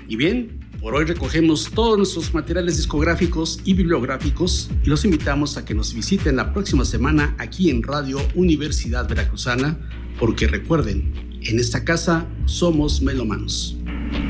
Y bien, por hoy recogemos todos nuestros materiales discográficos y bibliográficos y los invitamos a que nos visiten la próxima semana aquí en Radio Universidad Veracruzana, porque recuerden, en esta casa somos melómanos.